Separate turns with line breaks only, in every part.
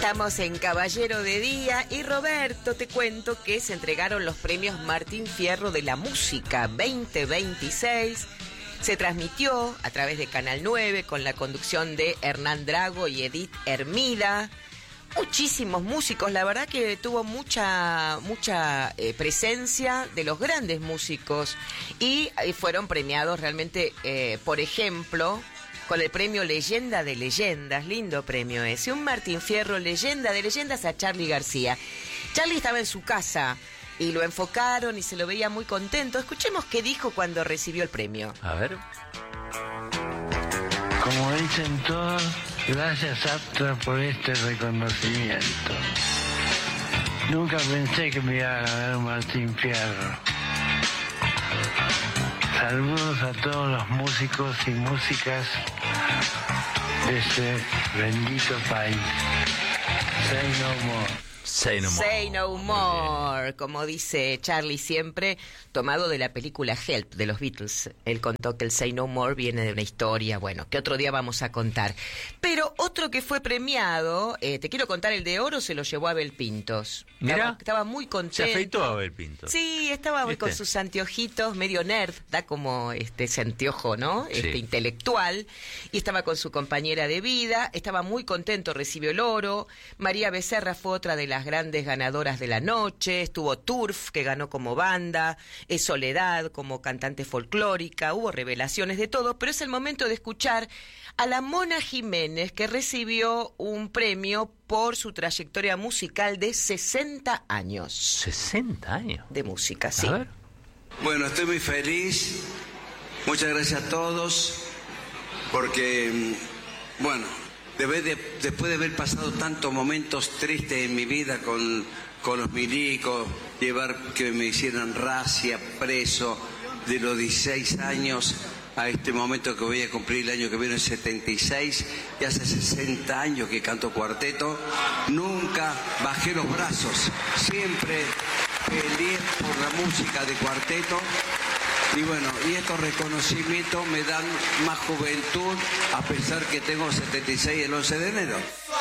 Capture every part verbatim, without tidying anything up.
Estamos en Caballero de Día y Roberto, te cuento que se entregaron los premios Martín Fierro de la Música veinte veintiséis. Se transmitió a través de Canal nueve con la conducción de Hernán Drago y Edith Hermida. Muchísimos músicos, la verdad que tuvo mucha mucha eh, presencia de los grandes músicos y, y fueron premiados realmente, eh, por ejemplo, con el premio Leyenda de Leyendas, lindo premio ese, un Martín Fierro Leyenda de Leyendas a Charly García. Charly estaba en su casa y lo enfocaron y se lo veía muy contento. Escuchemos qué dijo cuando recibió el premio.
A ver.
Como dicen todos, gracias Aptra por este reconocimiento. Nunca pensé que me iba a ganar un Martín Fierro. Saludos a todos los músicos y músicas de este bendito país. Say no more.
Say no more.
Say no more, como dice Charly siempre, tomado de la película Help de los Beatles. Él contó que el Say no more viene de una historia, bueno, que otro día vamos a contar. Pero otro que fue premiado, eh, te quiero contar, el de oro se lo llevó Abel Pintos.
Mirá,
estaba, estaba muy contento.
Se afeitó Abel Pintos.
Sí, estaba
¿Viste?
Con sus anteojitos, medio nerd, da como este ese anteojo, ¿no?
Sí.
Este intelectual. Y estaba con su compañera de vida, estaba muy contento, recibió el oro. María Becerra fue otra de las grandes ganadoras de la noche. Estuvo Turf, que ganó como banda, es Soledad como cantante folclórica. Hubo revelaciones de todo, pero es el momento de escuchar a la Mona Jiménez, que recibió un premio por su trayectoria musical de sesenta años.
¿sesenta años?
De música, sí.
A ver.
Bueno, estoy muy feliz. Muchas gracias a todos, porque, bueno, después de, después de haber pasado tantos momentos tristes en mi vida con, con los milicos, llevar que me hicieran racia, preso, de los dieciséis años a este momento que voy a cumplir el año que viene, el setenta y seis, y hace sesenta años que canto cuarteto, nunca bajé los brazos, siempre peleé por la música de cuarteto. Y bueno, y estos reconocimientos me dan más juventud, a pesar que tengo setenta y seis el once de enero.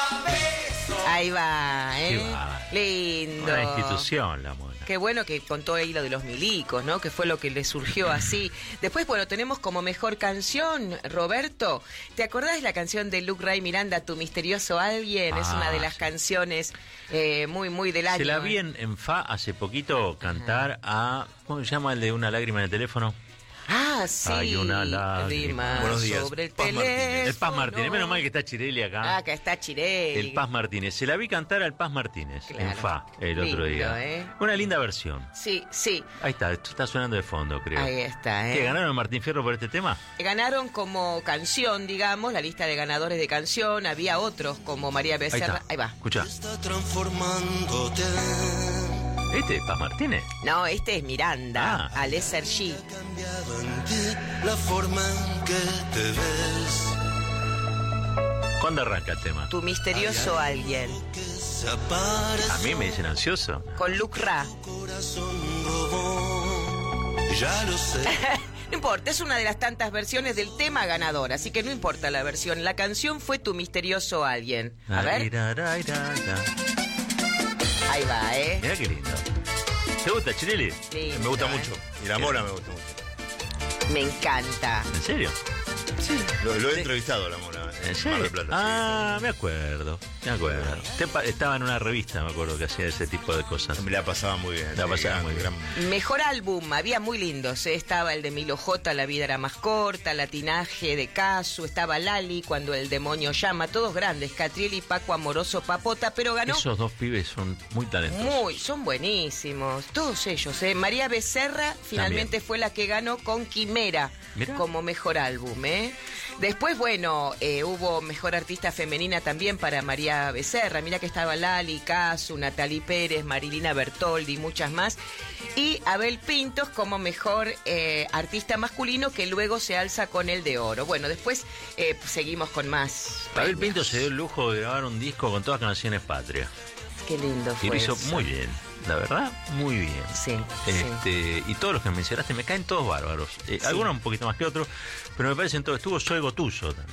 Ahí va, ¿eh?
Qué va.
Lindo.
Una institución, la Mona.
Qué bueno que contó ahí lo de los milicos, ¿no? Que fue lo que le surgió así. Después, bueno, tenemos como mejor canción, Roberto. ¿Te acordás de la canción de Luke Ray Miranda, Tu Misterioso Alguien?
Ah,
es una de las
sí.
canciones eh, muy, muy del año.
Se la vi en, en Fa hace poquito cantar a... ¿Cómo se llama el de Una lágrima en el teléfono?
Ah, sí.
Hay una lágrima.
Buenos días.
Sobre el
Paz
teléfono.
Martínez.
El Paz Martínez. Menos mal que está Chirelli acá.
Ah, acá está Chirelli.
El Paz Martínez. Se la vi cantar al Paz Martínez
Claro.
en Fa el
Lindo,
otro día.
¿eh?
Una linda versión.
Sí, sí.
Ahí está, esto está sonando de fondo, creo.
Ahí está, ¿eh?
¿Qué, ganaron a Martín Fierro por este tema?
Ganaron como canción, digamos, la lista de ganadores de canción. Había otros como María
Ahí
Becerra.
está.
Ahí va.
Escuchá.
Está transformándote.
¿Este es Paz Martínez?
No, este es Miranda,
Ah.
Ale Sergi.
Cambiado en ti la forma en que te ves.
¿Cuándo arranca el tema?
Tu misterioso alguien.
Que se aparece.
A mí me dicen ansioso.
Con Luke Ra.
Corazón robó. Ya lo sé.
No importa, es una de las tantas versiones del tema ganador, así que no importa la versión. La canción fue Tu misterioso alguien. A ver. Ahí va, ¿eh?
Mirá qué lindo. ¿Te gusta, Chirelli?
Lindo,
Me gusta
¿eh?
mucho. Y la Mona me gusta mucho.
Me encanta.
¿En serio?
Sí. Lo, lo he entrevistado a la Mona.
¿En
Mar
serio?
del Plata,
Ah, me acuerdo. Me acuerdo. Usted pa- estaba en una revista, me acuerdo, que hacía ese tipo de cosas.
sí. Me la pasaba muy bien.
La pasaba
Gran-
muy bien.
gran-
Mejor álbum, había muy lindos, ¿eh? Estaba el de Milo J, La vida era más corta, Latinaje de Casu, estaba Lali, Cuando el demonio llama, todos grandes, Catriel y Paco Amoroso Papota, pero ganó
Esos dos pibes son muy talentosos.
muy, son buenísimos, todos ellos, ¿eh? María Becerra finalmente
También.
fue la que ganó con Quimera
Mirá.
como mejor álbum, ¿eh? Después, bueno, eh, hubo mejor artista femenina también para María Becerra. Mira que estaba Lali, Casu, Natalie Pérez, Marilina Bertoldi, muchas más. Y Abel Pintos como mejor eh, artista masculino, que luego se alza con el de oro. Bueno, después eh, seguimos con más.
Abel
premios.
Pinto se dio el lujo de grabar un disco con todas canciones patrias.
Qué lindo fue
Y lo hizo
eso.
muy bien, la verdad, muy bien.
Sí,
Este, y todos los que mencionaste me caen todos bárbaros. Eh,
Sí.
Algunos un poquito más que otros, pero me parecen todos. Estuvo Zoe Gotuso también.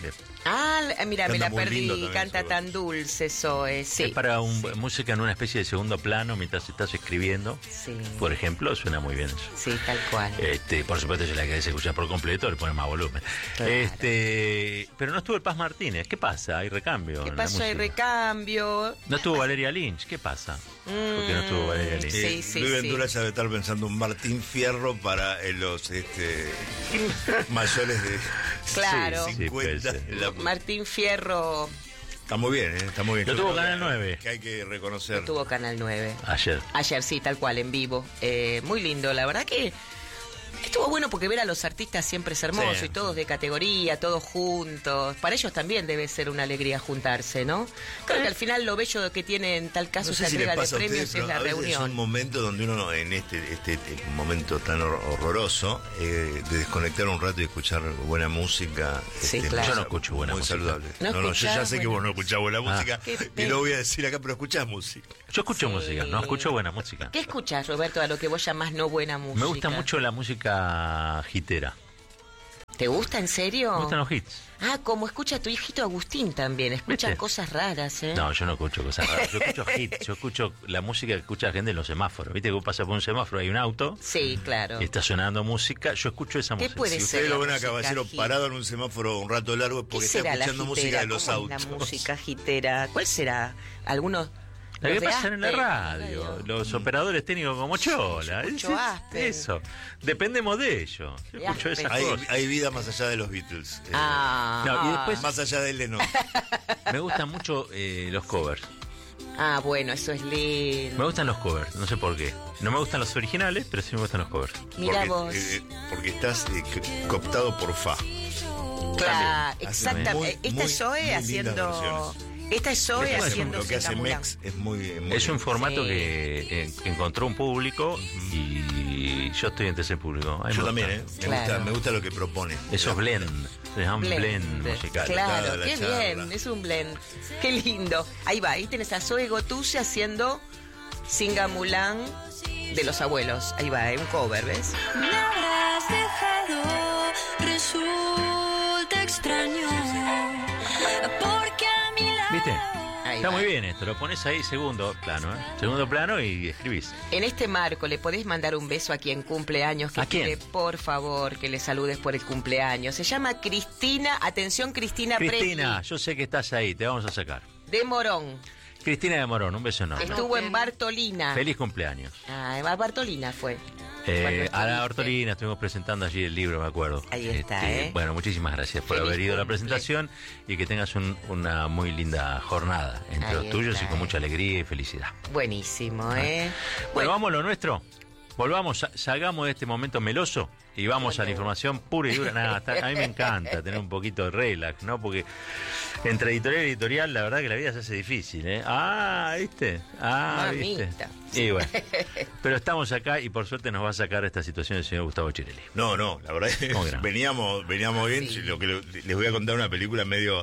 Ah, mira, me
Canta
la
muy lindo
perdí.
también,
Canta
Zoe.
tan dulce, Zoe. Sí.
Es para un,
sí.
música en una especie de segundo plano mientras estás escribiendo.
Sí.
Por ejemplo, suena muy bien eso.
Sí, tal cual.
Este, por supuesto, si la querés escuchar por completo, le pones más volumen.
Claro.
Este, pero no estuvo el Paz Martínez. ¿Qué pasa? Hay recambio.
¿Qué
en la
pasó? Hay
música.
recambio.
No estuvo Valeria Lynch. ¿Qué pasa? ¿Por qué no estuvo Valeria Lynch?
Sí,
Eh,
sí,
Luis
sí.
Ventura ya debe estar pensando un Martín Fierro para eh, los este, mayores de
Claro.
Sí,
cincuenta.
puede ser.
La-
Martín Fierro
Está muy bien, ¿eh? Está muy bien.
Lo
Yo
tuvo
creo
Canal
que-
nueve.
Que hay que reconocer.
tuvo Canal nueve.
Ayer.
Ayer sí, tal cual, en vivo. Eh, muy lindo, la verdad que estuvo bueno porque ver a los artistas siempre es hermoso
Sí.
y todos de categoría, todos juntos. Para ellos también debe ser una alegría juntarse, ¿no? Creo que al final lo bello que tiene en tal caso
No sé
esa
si les
entrega de
pasa a
premios
ustedes, pero
es la
a veces es
reunión.
un momento donde uno, no- en este, este, este momento tan hor- horroroso, eh, de desconectar un rato y escuchar buena música.
Sí,
este,
claro.
muy
Yo no
sal-
escucho buena
muy
música.
saludable.
¿No
No, no, yo ya
escuchás
sé que
buena
vos no escuchás buena música
Qué
y
pena.
lo voy a decir acá, pero escuchás música.
Yo escucho
Sí.
música, no escucho buena música.
¿Qué escuchas, Roberto, a lo que vos llamás no buena música?
Me gusta mucho la música hitera.
¿Te gusta, en serio?
Me gustan los hits.
Ah, como escucha tu hijito Agustín también. Escuchan
¿Viste?
cosas raras, ¿eh?
No, yo no escucho cosas raras. Yo escucho hits. Yo escucho la música que escucha la gente en los semáforos. Viste que vos pasas por un semáforo, hay un auto
Sí, claro.
y está sonando música. Yo escucho esa
¿Qué
música.
puede
Si
ser
ustedes
la
lo ven a
música
Caballero
hit?
parado en un semáforo un rato largo es
¿Qué
porque está
será la
escuchando
gitera?
música de los
¿Cómo es
autos.
la música gitera? ¿Cuál será? ¿Algunos?
La
los
que
de
pasan en la
Aspen,
radio,
radio.
los operadores técnicos como Chola.
Yo escucho
Es-
Aspen.
Eso, dependemos de ello. Yo
De
escucho
Aspen.
esas
Hay,
cosas.
hay vida más allá de los Beatles. eh,
Ah,
No, y después-
más allá de Lennon.
Me gustan mucho eh, los covers.
ah, bueno, eso es
Me
lindo.
gustan los covers, no sé por qué. No me gustan los originales, pero sí me gustan los covers.
Mira
porque,
vos.
eh, porque estás eh, co- cooptado por Fa.
Claro,
Hacen
exactamente.
muy,
Esta
muy,
es Zoe
muy lindas
haciendo...
versiones.
Esta es
Lo
Zoe
que hace-
haciendo
lo que hace
Singamulán.
Mex es muy, muy
Es un
lindo.
formato
Sí.
que eh, encontró un público y yo estoy entre ese público. A mí
Yo
me
también, ¿eh?
gusta.
Me,
Claro.
gusta, me gusta lo que propone.
Esos blend, se llaman blend,
Blend.
musical.
Claro,
Cada la
qué
charla.
bien, es un blend. Qué lindo. Ahí va, ahí tenés a Zoe Gotuse haciendo Singamulán de los abuelos. Ahí va, es un cover, ¿ves?
Me habrás dejado, resulta extraño, porque a mi lado...
¿Viste?
Ahí
Está
va.
muy bien esto, lo pones ahí segundo plano, ¿eh? Segundo plano y escribís.
En este marco, ¿le podés mandar un beso a quien cumple años? Que
¿A quién?
pide, por favor, que le saludes por el cumpleaños. Se llama Cristina, atención, Cristina,
Cristina,
Preti,
yo sé que estás ahí, te vamos a sacar.
de Morón.
Cristina de Morón, un beso enorme.
Estuvo en Bartolina.
Feliz cumpleaños.
Ah, a Bartolina fue.
Eh,
Cuando estuviste.
a la Hortolina estuvimos presentando allí el libro, me acuerdo.
Ahí está, ¿eh?
Bueno, muchísimas gracias por
Feliz
haber ido a la
cumple.
presentación y que tengas un- una muy linda jornada entre
Ahí
los tuyos
está,
y con
¿eh?
mucha alegría y felicidad.
Buenísimo, ¿eh?
Bueno, vamos a lo nuestro. Volvamos, sa- salgamos de este momento meloso y vamos a la
Bueno.
información pura y dura. Nada, está- a mí me encanta tener un poquito de relax, ¿no? Porque entre editorial y editorial, la verdad que la vida se hace difícil, ¿eh? Ah, ¿viste? Ah, ¿viste?
Mamita.
Y bueno, pero estamos acá y por suerte nos va a sacar esta situación el señor Gustavo Chirelli.
No, no, la verdad es que
¿Cómo que no?
veníamos, veníamos bien.
Sí.
Lo que le- les voy a contar una película medio.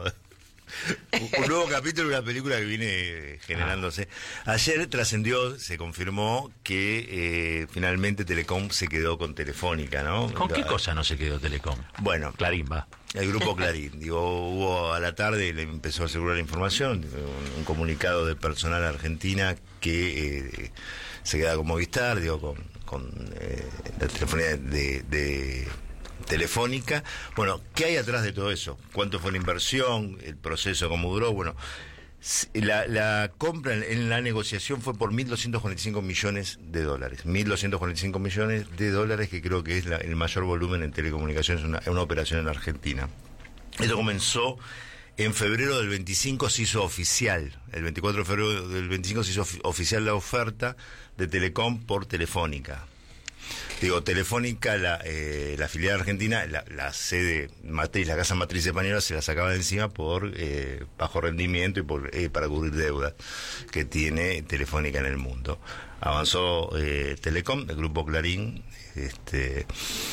un un nuevo capítulo de una película que viene generándose. Ayer trascendió, se confirmó que eh, finalmente Telecom se quedó con Telefónica, ¿no?
¿Con qué
La-
cosa no se quedó Telecom?
Bueno,
Clarín, va.
el grupo Clarín, digo, hubo a la tarde, le empezó a asegurar la información, un, un comunicado de personal argentina que eh, se queda con Movistar, digo, con, con eh, la telefonía de, de Telefónica. Bueno, ¿qué hay atrás de todo eso? ¿Cuánto fue la inversión? ¿El proceso cómo duró? Bueno, s- la, la compra en, en la negociación fue por mil doscientos cuarenta y cinco millones de dólares. mil doscientos cuarenta y cinco millones de dólares, que creo que es la- el mayor volumen en telecomunicaciones, una, una operación en la Argentina. Esto comenzó en febrero del veinticinco, se hizo oficial. El veinticuatro de febrero del veinticinco se hizo ofi- oficial la oferta de Telecom por Telefónica. Digo, Telefónica, la, eh, la filial argentina, la, la sede matriz, la casa matriz española se la sacaba de encima por eh, bajo rendimiento y por eh, para cubrir deudas que tiene Telefónica en el mundo. Avanzó eh, Telecom, el grupo Clarín, este,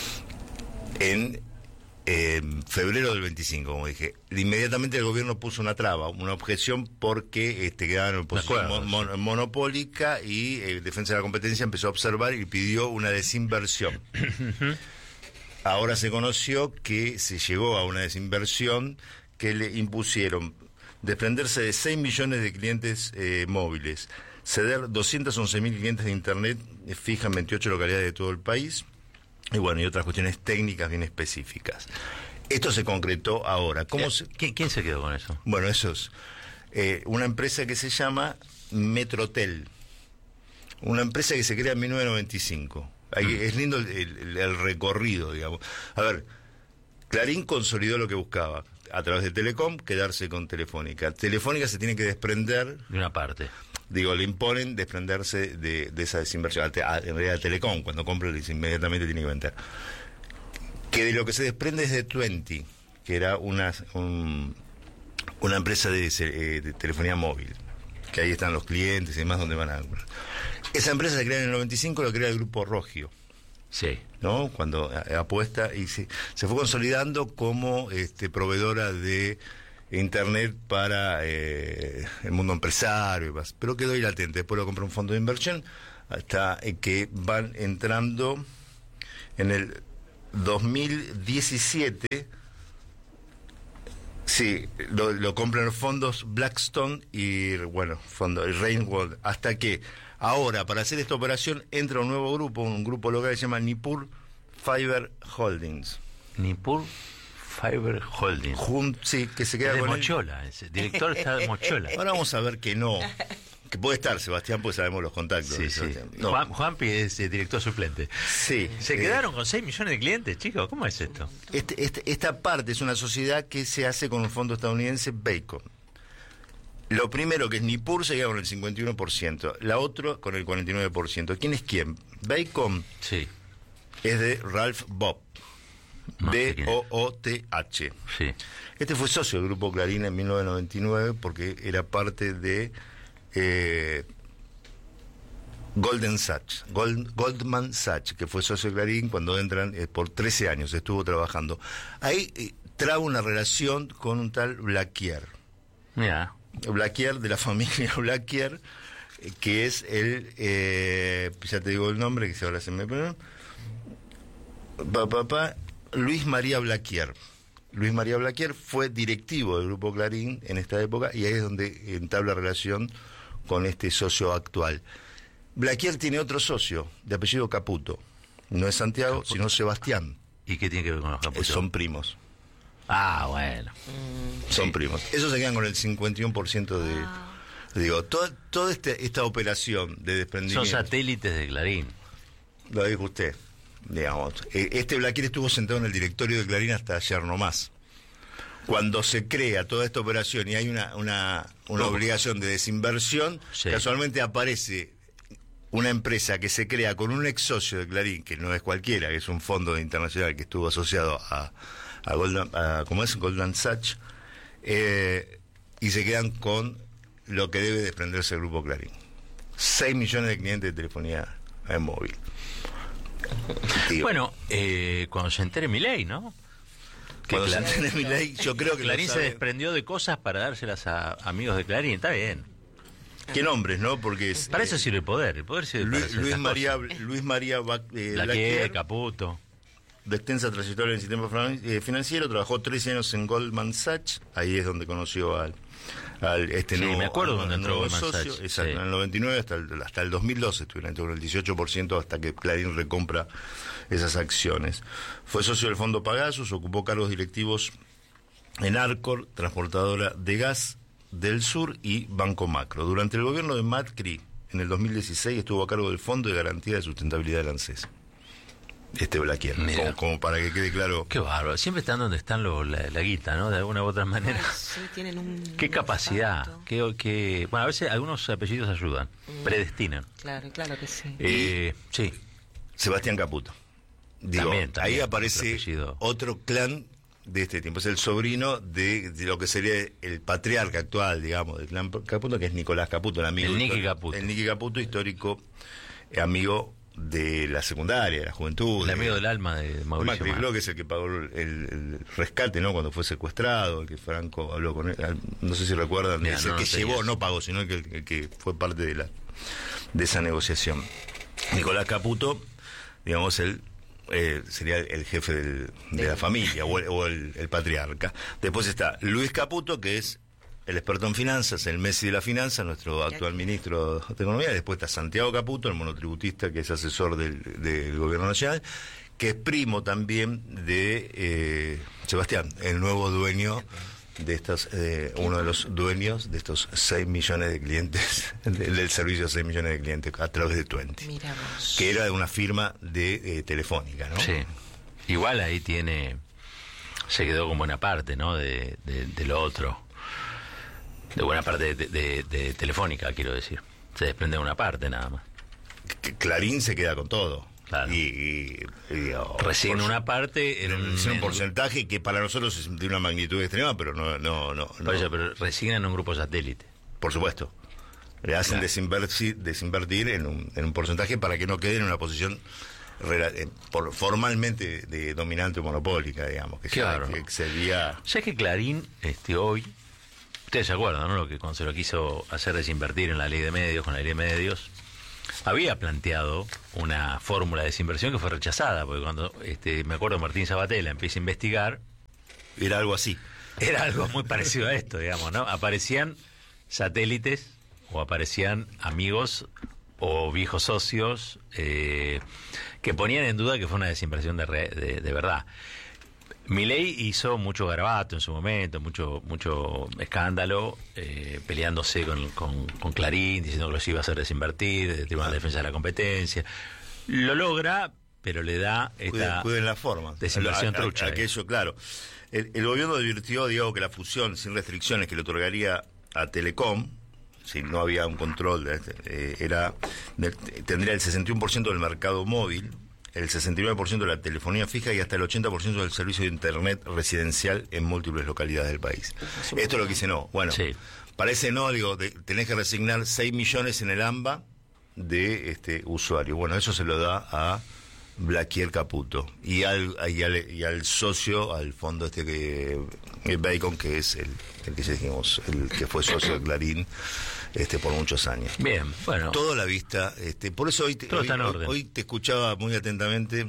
en eh, febrero del veinticinco, como dije. Inmediatamente el gobierno puso una traba, una objeción, porque este, quedaban en posición
acuerdo,
mon- mon- monopólica y eh, Defensa de la Competencia empezó a observar y pidió una desinversión. Ahora se conoció que se llegó a una desinversión que le impusieron desprenderse de seis millones de clientes eh, móviles, ceder doscientos once mil clientes de Internet eh, fija en veintiocho localidades de todo el país, y bueno, y otras cuestiones técnicas bien específicas. Esto se concretó ahora. ¿Cómo se...
¿Quién, ¿Quién se quedó con eso?
Bueno, eso es eh, una empresa que se llama Metrotel, una empresa que se crea en mil novecientos noventa y cinco. Ahí, mm. Es lindo el, el, el recorrido, digamos. A ver, Clarín consolidó lo que buscaba. A través de Telecom, quedarse con Telefónica. Telefónica se tiene que desprender...
De una parte.
Digo, le imponen desprenderse de, de esa desinversión. A, en realidad, Telecom, cuando compra, le dice, inmediatamente tiene que vender. Que de lo que se desprende es de Twenty, que era una, un, una empresa de, de telefonía móvil. Que ahí están los clientes y demás donde van a... Esa empresa se crea en el noventa y cinco, lo crea el Grupo Rogio.
Sí.
¿No? Cuando apuesta y se, se fue consolidando como este, proveedora de Internet para eh, el mundo empresario y más. Pero quedó ahí latente. Después lo compró un fondo de inversión hasta eh, que van entrando en el dos mil diecisiete. Sí, lo, lo compran los fondos Blackstone y, bueno, fondo Rainbow, hasta que ahora, para hacer esta operación, entra un nuevo grupo, un grupo local que se llama Nippur Fiber Holdings.
Nippur Fiber Holdings.
Jun, sí, que se queda
es de
con
Mochola, el director está de Mochola.
Ahora vamos a ver que no, que puede estar, Sebastián, pues sabemos los contactos.
Sí, sí.
No.
Juan, Juanpi es eh, director suplente.
Sí.
¿Se
eh,
quedaron con seis millones de clientes, chicos? ¿Cómo es esto?
Este, este, esta parte es una sociedad que se hace con un fondo estadounidense, Bacon. Lo primero, que es Nippur, se queda con el cincuenta y uno por ciento. La otra con el cuarenta y nueve por ciento. ¿Quién es quién? Bacon
sí.
es de Ralph Bob.
No,
B O O T H.
Sí.
Este fue socio del Grupo Clarín en mil novecientos noventa y nueve porque era parte de eh, Golden Sachs, Gold, Goldman Sachs, que fue socio de Clarín cuando entran eh, por trece años, estuvo trabajando. Ahí eh, trae una relación con un tal Blaquier.
Mira.
Blaquier, de la familia Blaquier, eh, que es el, eh, ya te digo el nombre, que si ahora se me... Pa, pa, pa, Luis María Blaquier. Luis María Blaquier fue directivo del Grupo Clarín en esta época y ahí es donde entabla relación con este socio actual. Blaquier tiene otro socio, de apellido Caputo. No es Santiago, Caputo, sino Sebastián.
¿Y qué tiene que ver con los Caputo?
Son primos.
Ah, bueno.
Son
sí.
primos. Esos se quedan con el cincuenta y uno por ciento de... Ah. Digo, toda, toda este, esta operación de desprendimiento...
Son satélites de Clarín.
Lo dijo usted. Digamos, este Blaquier estuvo sentado en el directorio de Clarín hasta ayer nomás. Cuando se crea toda esta operación y hay una, una, una obligación de desinversión, sí. Casualmente aparece una empresa que se crea con un ex socio de Clarín, que no es cualquiera, que es un fondo internacional que estuvo asociado a, a, Goldman, a ¿cómo es? Goldman Sachs, eh, y se quedan con lo que debe desprenderse el Grupo Clarín. seis millones de clientes de telefonía en móvil. Digo,
bueno, eh, cuando se entere Milei, ¿no? Que
cuando
Clar...
se entere Milei, yo creo que
Clarín se desprendió de cosas para dárselas a amigos de Clarín, está bien.
¿Qué nombres, no? Porque es,
para
eh,
eso sirve el poder, el poder sirve
Luis,
para
Luis María, Luis María eh,
Blaquier, Caputo.
De extensa trayectoria en el sistema financiero, trabajó trece años en Goldman Sachs, ahí es donde conoció al, al este
sí,
nuevo,
me acuerdo
al,
donde entró
nuevo
Goldman
socio,
Sachs,
exacto,
sí.
en el noventa y nueve hasta el, hasta el dos mil doce estuvieron con el dieciocho por ciento hasta que Clarín recompra esas acciones. Fue socio del Fondo Pegasus, ocupó cargos directivos en Arcor, transportadora de gas del Sur, y Banco Macro. Durante el gobierno de Macri, en el dos mil dieciséis, estuvo a cargo del Fondo de Garantía de Sustentabilidad del ANSES. Este Blaquier, como, como para que quede claro.
Qué bárbaro, siempre están donde están lo, la, la guita, ¿no? De alguna u otra manera.
Ay, sí, tienen un...
Qué capacidad, qué, qué... Bueno, a veces algunos apellidos ayudan, mm. predestinan.
Claro, claro que sí.
Eh, sí.
Sebastián Caputo. Digo,
también, también,
ahí aparece
otro,
otro clan de este tiempo. Es el sobrino de, de lo que sería el patriarca actual, digamos, del clan Caputo, que es Nicolás Caputo, el amigo.
El Nicky Caputo.
El Nicky Caputo, histórico eh, amigo de la secundaria, de la juventud.
El
de,
amigo del alma de Mauricio
Macri, creo que es el que pagó el, el rescate, ¿no? Cuando fue secuestrado, el que Franco habló con él. No sé si recuerdan, Mira, es el no, que no llevó, eso. no pagó, sino el que, el que fue parte de la de esa negociación. Nicolás Caputo, digamos, el eh, sería el jefe del, de la familia o, el, o el, el patriarca. Después está Luis Caputo, que es el experto en finanzas, el Messi de la finanza, nuestro actual ministro de Economía. Después está Santiago Caputo, el monotributista, que es asesor del, del Gobierno Nacional, que es primo también de eh, Sebastián, el nuevo dueño de estos, eh, uno de los dueños de estos seis millones de clientes, del, del servicio de seis millones de clientes a través de Twenty,
Miramos.
que era de una firma de eh, telefónica, ¿no?
Sí. Igual ahí tiene, se quedó con buena parte, ¿no? De, de, de lo otro, de buena parte de, de, de Telefónica, quiero decir. Se desprende de una parte nada más.
Que Clarín se queda con todo.
Claro.
Y, y, y oh,
Recién
por-
una parte en un,
es un
en-
porcentaje que para nosotros es de una magnitud extrema, pero no, no, no,
por
no.
eso, pero resignan un grupo satélite.
Por supuesto. Le hacen
Claro.
desinvertir, desinvertir en, un, en un porcentaje para que no quede en una posición rela- eh, por, formalmente de dominante o monopólica, digamos, que, sea-
Claro.
que excedía.
¿Sabes que Clarín, este, hoy, ustedes se acuerdan, ¿no? Lo que cuando se lo quiso hacer desinvertir en la ley de medios, con la ley de medios, había planteado una fórmula de desinversión que fue rechazada, porque cuando, este, me acuerdo, Martín Sabatella empieza a investigar,
Era algo así.
era algo muy parecido a esto, digamos, ¿no? Aparecían satélites o aparecían amigos o viejos socios eh, que ponían en duda que fue una desinversión de, re- de, de verdad. Milei hizo mucho garabato en su momento, mucho mucho escándalo, eh, peleándose con, con, con Clarín, diciendo que los iba a hacer desinvertir, el Tribunal de Defensa de la Competencia. Lo logra, pero le da
Cuiden,
esta
cuiden la forma.
desinversión
A- a-
trucha.
Aquello, claro. El, el gobierno advirtió, Diego, que la fusión sin restricciones que le otorgaría a Telecom, si no había un control, de este, eh, era de- tendría el sesenta y uno por ciento del mercado móvil, el sesenta y nueve por ciento de la telefonía fija y hasta el ochenta por ciento del servicio de Internet residencial en múltiples localidades del país. Esto es lo que dice no. Bueno,
Sí.
parece no, digo, de- tenés que resignar seis millones en el AMBA de este usuario. Bueno, eso se lo da a Blaquier Caputo y al, y al, y al socio, al fondo este que el Bacon, que es el, el que ya dijimos, el que fue socio de Clarín este por muchos años.
Bien, bueno.
Todo a la vista, este, por eso hoy te,
Todo
hoy,
está en
hoy-
orden.
hoy te escuchaba muy atentamente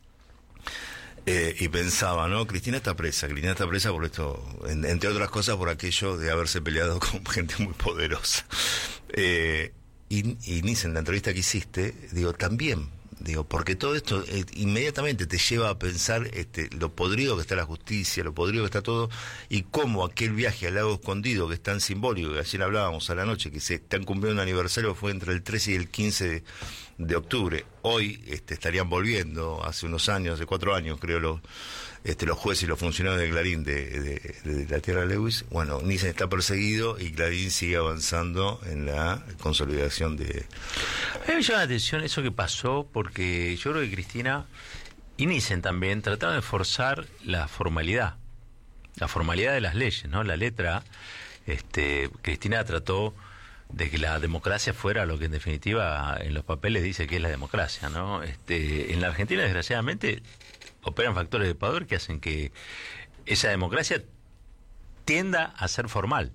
eh, y pensaba, ¿no? Cristina está presa, Cristina está presa por esto, en- entre otras cosas por aquello de haberse peleado con gente muy poderosa. Eh, y, y Nice, en la entrevista que hiciste, digo, también, digo, porque todo esto eh, inmediatamente te lleva a pensar este, lo podrido que está la justicia, lo podrido que está todo, y cómo aquel viaje al lago escondido, que es tan simbólico, que ayer hablábamos a la noche, que se están cumpliendo un aniversario, fue entre el trece y el quince de, de octubre. Hoy este, estarían volviendo, hace unos años, hace cuatro años creo, los, este, los jueces y los funcionarios de Clarín de, de, de la Tierra Lewis. Bueno, Nissen está perseguido y Clarín sigue avanzando en la consolidación de...
A mí me llama la atención eso que pasó, porque yo creo que Cristina y Nissen también trataron de forzar la formalidad, la formalidad de las leyes, ¿no? La letra, este, Cristina trató de que la democracia fuera lo que en definitiva en los papeles dice que es la democracia, ¿no? Este, en la Argentina, desgraciadamente, operan factores de poder que hacen que esa democracia tienda a ser formal,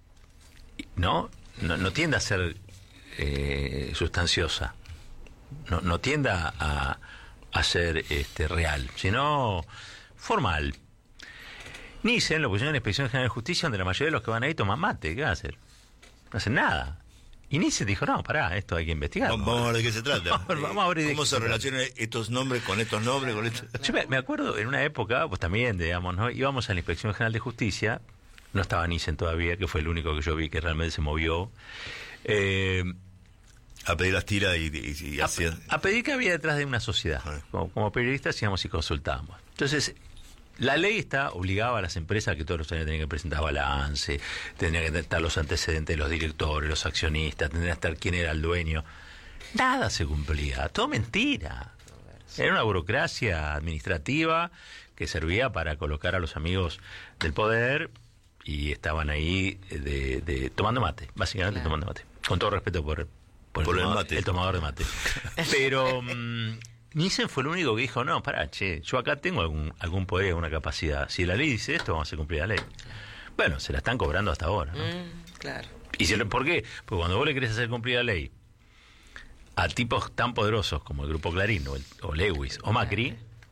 ¿no? No, no tiende a ser eh, sustanciosa, no, no tienda a, a ser este, real, sino formal. Nissen lo pusieron en la Inspección General de Justicia, donde la mayoría de los que van ahí toman mate. ¿Qué van a hacer? No hacen nada. Y Nissen dijo, no, pará, esto hay que investigar.
Vamos, vamos a ver de qué se trata.
Vamos a ver, vamos a ver de
¿Cómo
qué
se
se
relacionan estos nombres con estos nombres? Con estos...
Yo me, me acuerdo en una época, pues también, digamos, ¿no? Íbamos a la Inspección General de Justicia, no estaba Nissen todavía, que fue el único que yo vi que realmente se movió, eh,
A pedir las tiras y, y, y
a,
hacía...
a pedir que había detrás de una sociedad.
Ah.
Como, como periodistas íbamos y consultábamos. Entonces, la ley está obligaba a las empresas a que todos los años tenían que presentar balance, tendrían que estar los antecedentes de los directores, los accionistas, tendría que estar quién era el dueño. Nada se cumplía, todo mentira. Era una burocracia administrativa que servía para colocar a los amigos del poder y estaban ahí de, de tomando mate, básicamente
Claro.
tomando mate. Con todo respeto por, por,
Por el
tomador,
mate.
el tomador de mate. Pero mm, Nissen fue el único que dijo, no, pará, che, yo acá tengo algún, algún poder, alguna capacidad. Si la ley dice esto, vamos a hacer cumplir la ley. Bueno, se la están cobrando hasta ahora, ¿no?
Mm, claro.
¿Y se lo- por qué? Porque cuando vos le querés hacer cumplir la ley a tipos tan poderosos como el Grupo Clarín o, el- o Lewis o Macri,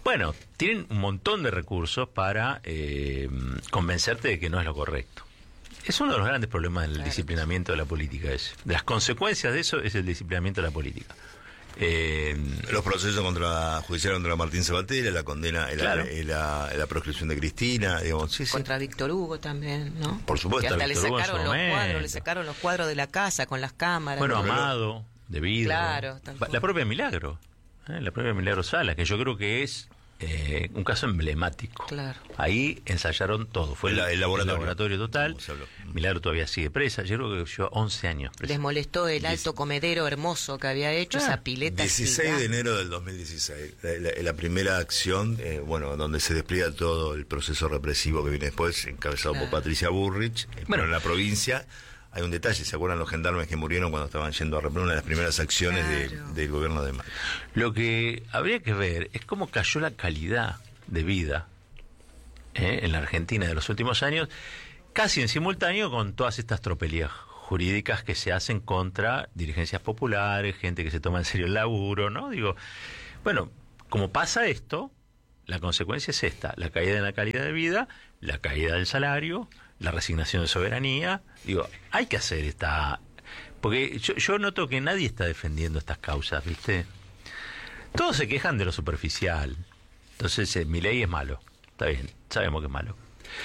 Bueno, tienen un montón de recursos para eh, convencerte de que no es lo correcto. Es uno de los grandes problemas del claro. disciplinamiento de la política. Es, de las consecuencias de eso es el disciplinamiento de la política. Eh,
los procesos contra judiciales contra Martín Sabatella, la condena,
claro.
la, la, la proscripción de Cristina, digamos, sí,
contra
sí.
Víctor Hugo también, ¿no?
Por supuesto.
Que hasta le
Víctor
sacaron
Hugo
los cuadros, le sacaron los cuadros de la casa con las cámaras.
Bueno,
¿no?
Amado, de Vidro.
Claro,
la propia Milagro, ¿eh? la propia Milagro Sala, que yo creo que es eh, un caso emblemático.
Claro.
Ahí ensayaron todo. Fue el, el, laboratorio. el laboratorio total. Milagro todavía sigue presa. Yo creo que lleva once años presa.
Les molestó el alto
Diez...
comedero hermoso que había hecho, ah, esa pileta.
dieciséis gigante. De enero del dos mil dieciséis. La, la, la primera acción, eh, bueno, donde se despliega todo el proceso represivo que viene después, encabezado claro. por Patricia Bullrich. Eh, bueno, en la provincia hay un detalle. ¿Se acuerdan los gendarmes que murieron cuando estaban yendo a reprimir? Una de las primeras acciones claro. de, del gobierno de Macri.
Lo que habría que ver es cómo cayó la calidad de vida eh, en la Argentina de los últimos años, casi en simultáneo con todas estas tropelías jurídicas que se hacen contra dirigencias populares, gente que se toma en serio el laburo, ¿no? Digo, bueno, como pasa esto, la consecuencia es esta: la caída en la calidad de vida, la caída del salario, la resignación de soberanía. Digo, hay que hacer esta... Porque yo, yo noto que nadie está defendiendo estas causas, ¿viste? Todos se quejan de lo superficial. Entonces, eh, Milei es malo. Está bien, sabemos que es malo.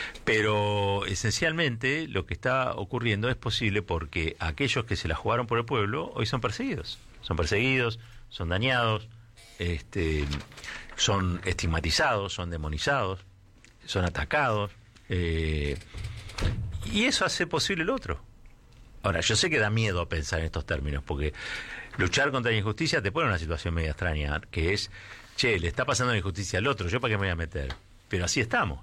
Pero esencialmente lo que está ocurriendo es posible porque aquellos que se la jugaron por el pueblo hoy son perseguidos. Son perseguidos, son dañados, este, son estigmatizados, son demonizados, son atacados. Eh, y eso hace posible el otro. Ahora, yo sé que da miedo pensar en estos términos, porque luchar contra la injusticia te pone en una situación media extraña, que es, che, le está pasando la injusticia al otro, ¿yo para qué me voy a meter? Pero así estamos.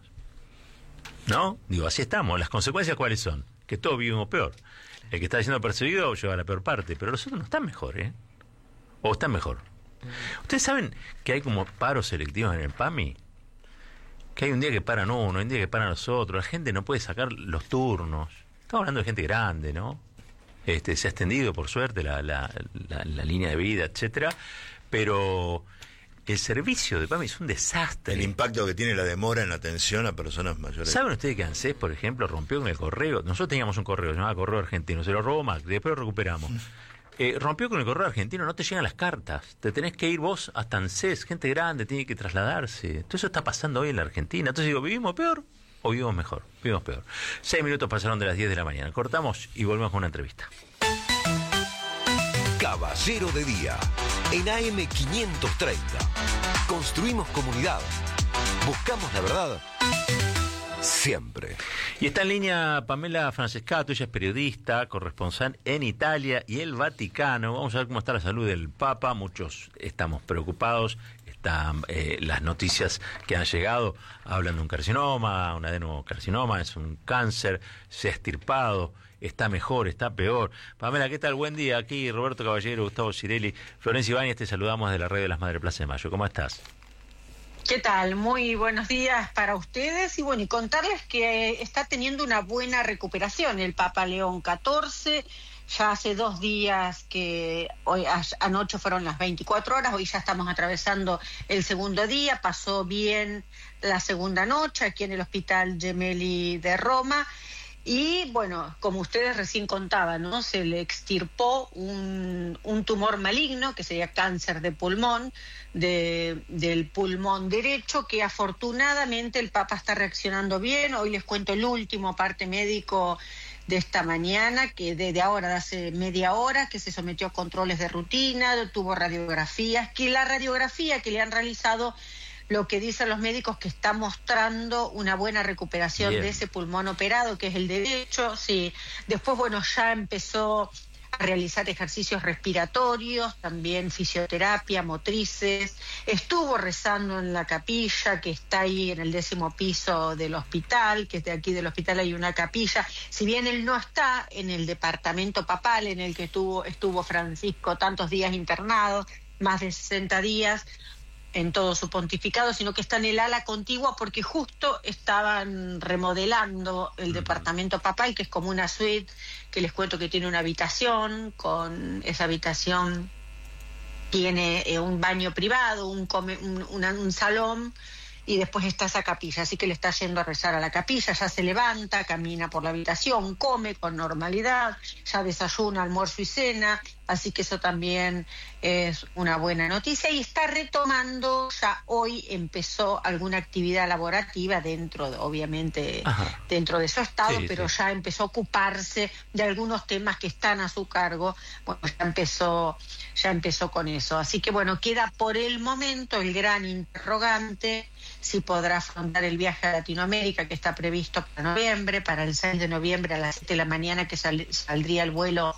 ¿No? Digo, así estamos. ¿Las consecuencias cuáles son? Que todos vivimos peor. El que está siendo perseguido lleva la peor parte, pero los otros no están mejor, ¿eh? O están mejor. ¿Ustedes saben que hay como paros selectivos en el PAMI? Que hay un día que paran uno, hay un día que paran los otros. La gente no puede sacar los turnos. Estamos hablando de gente grande, ¿no? Este, se ha extendido, por suerte, la, la, la, la línea de vida, etcétera. Pero el servicio de PAMI es un desastre.
El impacto que tiene la demora en atención a personas mayores.
¿Saben ustedes que ANSES, por ejemplo, rompió con el correo? Nosotros teníamos un correo, se llamaba Correo Argentino, se lo robó Macri, después lo recuperamos. Eh, rompió con el correo argentino, no te llegan las cartas, te tenés que ir vos hasta ANSES, gente grande tiene que trasladarse. Todo eso está pasando hoy en la Argentina. Entonces digo, ¿vivimos peor o vivimos mejor? Vivimos peor. Seis minutos pasaron de las diez de la mañana. Cortamos y volvemos con una entrevista.
Caballero de Día, en A M quinientos treinta. Construimos comunidad. Buscamos la verdad siempre.
Y está en línea Pamela Francescato, ella es periodista, corresponsal en Italia y el Vaticano. Vamos a ver cómo está la salud del Papa. Muchos estamos preocupados. Están eh, las noticias que han llegado, hablan de un carcinoma, un adenocarcinoma, es un cáncer, se ha extirpado, está mejor, está peor. Pamela, ¿qué tal? Buen día. Aquí Roberto Caballero, Gustavo Cirelli, Florencia Ibáñez, te saludamos de la red de las Madres Plaza de Mayo. ¿Cómo estás?
¿Qué tal? Muy buenos días para ustedes y bueno, y contarles que está teniendo una buena recuperación el Papa León catorce. Ya hace dos días que hoy anoche fueron las veinticuatro horas, hoy ya estamos atravesando el segundo día, pasó bien la segunda noche aquí en el Hospital Gemelli de Roma. Y bueno, como ustedes recién contaban, ¿no? Se le extirpó un, un tumor maligno, que sería cáncer de pulmón, de, del pulmón derecho, que afortunadamente el Papa está reaccionando bien. Hoy les cuento el último parte médico de esta mañana, que desde ahora, de hace media hora, que se sometió a controles de rutina, tuvo radiografías, que la radiografía que le han realizado, lo que dicen los médicos, que está mostrando una buena recuperación Bien. de ese pulmón operado, que es el derecho. Sí. Después, bueno, ya empezó a realizar ejercicios respiratorios, también fisioterapia, motrices. Estuvo rezando en la capilla, que está ahí en el décimo piso del hospital, que de aquí del hospital hay una capilla. Si bien él no está en el departamento papal en el que estuvo, estuvo Francisco tantos días internado, más de sesenta días, en todo su pontificado, sino que está en el ala contigua porque justo estaban remodelando el departamento papal, que es como una suite, que les cuento que tiene una habitación, con esa habitación tiene eh, un baño privado, un, come, un, una, un salón, y después está esa capilla, así que le está yendo a rezar a la capilla, ya se levanta, camina por la habitación, come con normalidad, ya desayuna, almuerzo y cena, así que eso también es una buena noticia, y está retomando, ya hoy empezó alguna actividad laborativa dentro, de, obviamente, Ajá. dentro de su estado, sí, pero sí. ya empezó a ocuparse de algunos temas que están a su cargo, bueno, ya empezó, ya empezó con eso, así que bueno, queda por el momento el gran interrogante, si podrá afrontar el viaje a Latinoamérica que está previsto para noviembre, para el seis de noviembre a las siete de la mañana que sal, saldría el vuelo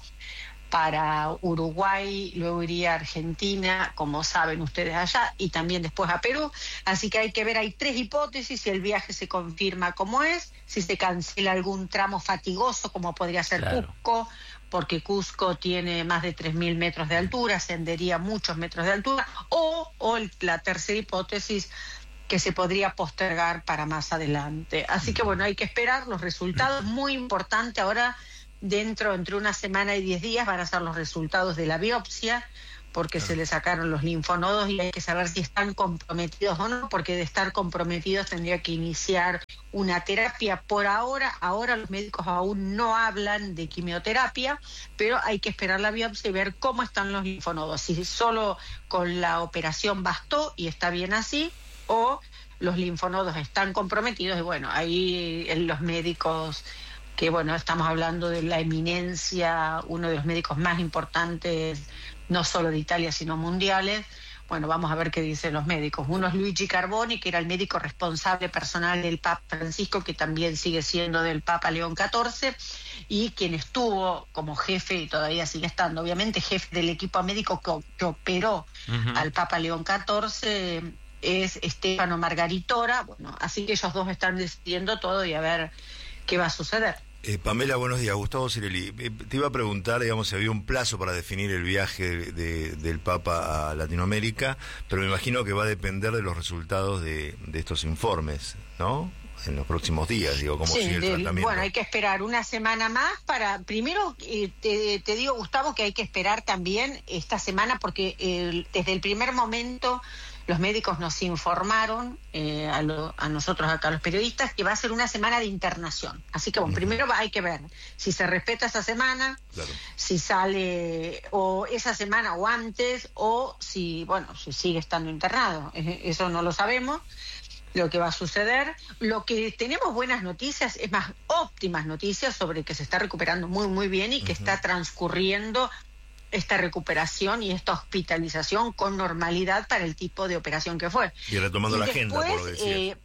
para Uruguay, luego iría a Argentina, como saben ustedes allá, y también después a Perú. Así que hay que ver, hay tres hipótesis, si el viaje se confirma como es, si se cancela algún tramo fatigoso como podría ser claro. Cusco, porque Cusco tiene más de tres mil metros de altura, ascendería muchos metros de altura, o, o el, la tercera hipótesis, que se podría postergar para más adelante. Así que bueno, hay que esperar los resultados. Muy importante ahora, dentro, entre una semana y diez días, van a ser los resultados de la biopsia, porque se le sacaron los linfonodos y hay que saber si están comprometidos o no, porque de estar comprometidos tendría que iniciar una terapia. Por ahora, ahora los médicos aún no hablan de quimioterapia, pero hay que esperar la biopsia y ver cómo están los linfonodos, si solo con la operación bastó y está bien así, o los linfonodos están comprometidos, y bueno, ahí los médicos, que bueno, estamos hablando de la eminencia, uno de los médicos más importantes, no solo de Italia, sino mundiales, bueno, vamos a ver qué dicen los médicos. Uno es Luigi Carboni, que era el médico responsable personal del Papa Francisco, que también sigue siendo del Papa León catorce, y quien estuvo como jefe, y todavía sigue estando, obviamente, jefe del equipo médico que, que operó uh-huh. al Papa León catorce, es Stefano Margaritora, bueno, así que ellos dos están decidiendo todo y a ver qué va a suceder.
Eh, Pamela, buenos días. Gustavo Cirelli. Eh, te iba a preguntar, digamos, si había un plazo para definir el viaje de, de, del Papa a Latinoamérica, pero me imagino que va a depender de los resultados de, de estos informes, ¿no? En los próximos días, digo, cómo
sí,
sigue el
de,
tratamiento.
Bueno, hay que esperar una semana más para... Primero, eh, te, te digo, Gustavo, que hay que esperar también esta semana, porque eh, desde el primer momento los médicos nos informaron, eh, a, lo, a nosotros acá, los periodistas, que va a ser una semana de internación. Así que, bueno, uh-huh. primero hay que ver si se respeta esa semana, claro. si sale o esa semana o antes, o si, bueno, si sigue estando internado. Eso no lo sabemos, lo que va a suceder. Lo que tenemos buenas noticias, es más, óptimas noticias sobre que se está recuperando muy, muy bien y que uh-huh. está transcurriendo esta recuperación y esta hospitalización con normalidad para el tipo de operación que fue.
Y retomando y la
después,
agenda, por lo que
eh,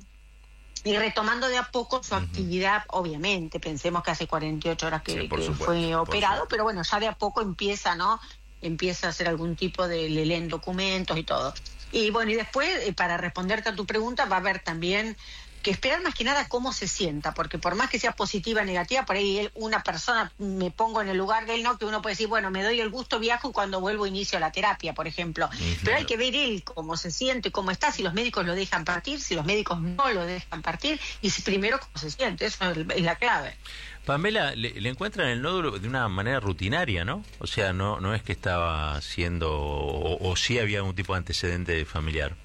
y retomando de a poco su uh-huh. actividad, obviamente, pensemos que hace cuarenta y ocho horas que, sí, que supuesto, fue operado, pero bueno, ya de a poco empieza, ¿no? Empieza a hacer algún tipo de, le leen documentos y todo. Y bueno, y después, eh, para responderte a tu pregunta, va a haber también que esperar más que nada cómo se sienta, porque por más que sea positiva o negativa, por ahí él, una persona, me pongo en el lugar de él, ¿no? Que uno puede decir, bueno, me doy el gusto, viajo y cuando vuelvo inicio la terapia, por ejemplo. Uh-huh. Pero hay que ver él cómo se siente, cómo está, si los médicos lo dejan partir, si los médicos no lo dejan partir, y si primero cómo se siente, eso es la clave.
Pamela, le, le encuentran el nódulo de una manera rutinaria, ¿no? O sea, no no es que estaba haciendo, o, o sí había algún tipo de antecedente familiar.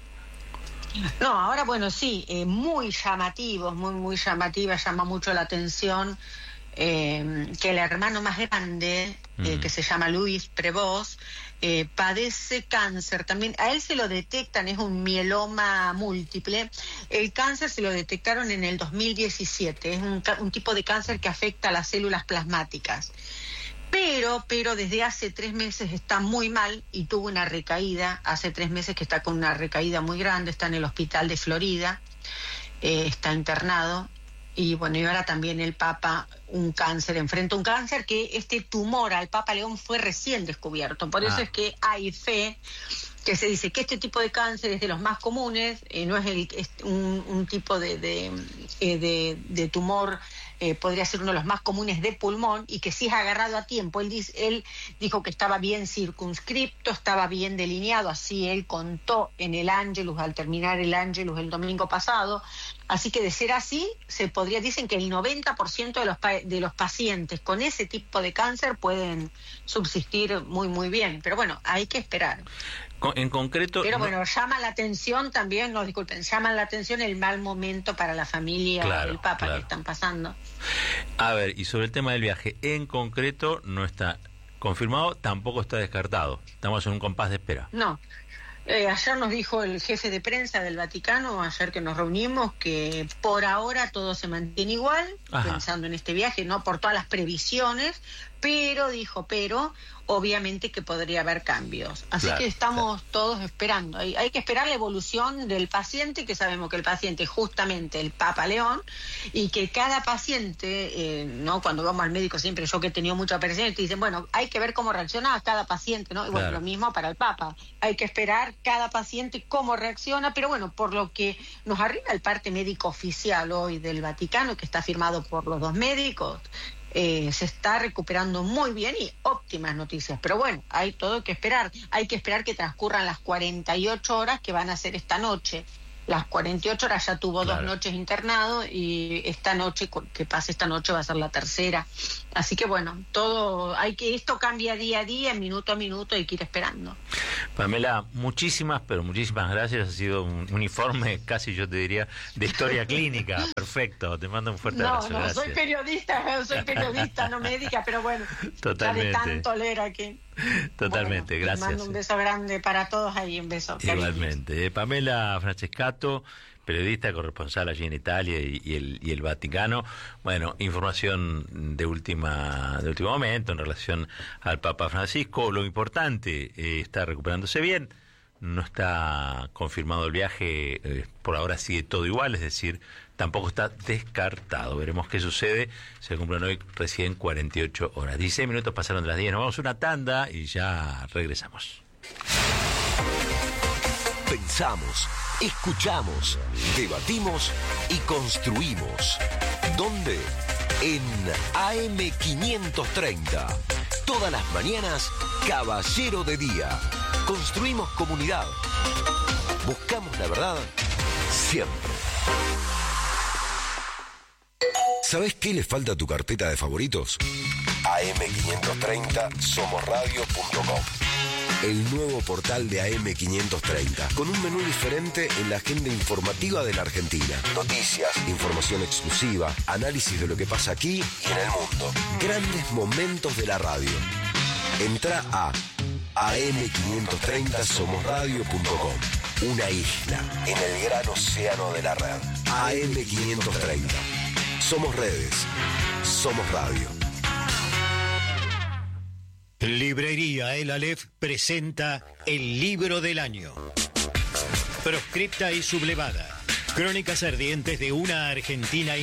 No, ahora bueno, sí, eh, muy llamativos, muy, muy llamativa, llama mucho la atención eh, que el hermano más grande, mm. eh, que se llama Luis Prevost, eh, padece cáncer también. A él se lo detectan, es un mieloma múltiple. El cáncer se lo detectaron en el dos mil diecisiete, es un, un tipo de cáncer que afecta a las células plasmáticas. Pero, pero desde hace tres meses está muy mal y tuvo una recaída, hace tres meses que está con una recaída muy grande, está en el hospital de Florida, eh, está internado, y bueno, y ahora también el Papa, un cáncer, enfrenta un cáncer que este tumor al Papa León fue recién descubierto, por eso ah. es que hay fe, que se dice que este tipo de cáncer es de los más comunes, eh, no es, el, es un, un tipo de, de, eh, de, de tumor, Eh, podría ser uno de los más comunes de pulmón, y que si es agarrado a tiempo, él, dice, él dijo que estaba bien circunscripto, estaba bien delineado, así él contó en el Ángelus, al terminar el Ángelus el domingo pasado, Así que de ser así, se podría, dicen que el noventa por ciento de los, pa- de los pacientes con ese tipo de cáncer pueden subsistir muy, muy bien. Pero bueno, hay que esperar.
Con- En concreto...
Pero
no-
bueno, llama la atención también, no, disculpen, llama la atención el mal momento para la familia
Claro,
del Papa
claro.
que están pasando.
A ver, y sobre el tema del viaje, en concreto no está confirmado, tampoco está descartado. Estamos en un compás de espera.
No. Eh, ayer nos dijo el jefe de prensa del Vaticano, ayer que nos reunimos, que por ahora todo se mantiene igual,
Ajá.
pensando en este viaje, no por todas las previsiones, pero, dijo, pero, obviamente que podría haber cambios. Así
Claro,
que estamos todos esperando. Hay, hay que esperar la evolución del paciente, que sabemos que el paciente es justamente el Papa León, y que cada paciente, eh, no cuando vamos al médico siempre, yo que he tenido muchas operaciones, te dicen, bueno, hay que ver cómo reacciona cada paciente, ¿no? Y bueno,
Claro.
lo mismo para el Papa. Hay que esperar cada paciente cómo reacciona, pero bueno, por lo que nos arriba el parte médico oficial hoy del Vaticano, que está firmado por los dos médicos, eh, se está recuperando muy bien y óptimas noticias. Pero bueno, hay todo que esperar. Hay que esperar que transcurran las cuarenta y ocho horas que van a ser esta noche. Las cuarenta y ocho horas ya tuvo
Claro.
dos noches internado y esta noche, que pase esta noche, va a ser la tercera. Así que bueno, todo, hay que, esto cambia día a día, minuto a minuto, hay que ir esperando.
Pamela, muchísimas, pero muchísimas gracias. Ha sido un, un informe, casi yo te diría, de historia clínica. Perfecto, te mando un fuerte
No,
abrazo.
no,
Gracias.
soy periodista, soy periodista, no médica, pero bueno,
Totalmente.
ya de tanto leer aquí.
Totalmente,
Bueno, les
gracias.
mando un beso grande para todos ahí, un beso. cariños.
Igualmente. Eh, Pamela Francescato, periodista, corresponsal allí en Italia y, y el, y el Vaticano. Bueno, información de última de último momento en relación al Papa Francisco. Lo importante, eh, está recuperándose bien. No está confirmado el viaje, eh, por ahora sigue todo igual, es decir, tampoco está descartado. Veremos qué sucede. Se cumplen hoy recién cuarenta y ocho horas. dieciséis minutos pasaron de las diez. Nos vamos a una tanda y ya regresamos.
Pensamos, escuchamos, debatimos y construimos. ¿Dónde? En A M quinientos treinta. Todas las mañanas, Caballero de Día. Construimos comunidad. Buscamos la verdad siempre. ¿Sabés qué le falta a tu carpeta de favoritos? A M quinientos treinta somos radio punto com. El nuevo portal de A M quinientos treinta, con un menú diferente en la agenda informativa de la Argentina. Noticias, información exclusiva, análisis de lo que pasa aquí y en el mundo. Grandes momentos de la radio. Entra a A M quinientos treinta somos radio punto com. Una isla en el gran océano de la red. A M quinientos treinta. Somos redes. Somos radio.
Librería El Aleph presenta El Libro del Año. Proscripta y sublevada. Crónicas ardientes de una Argentina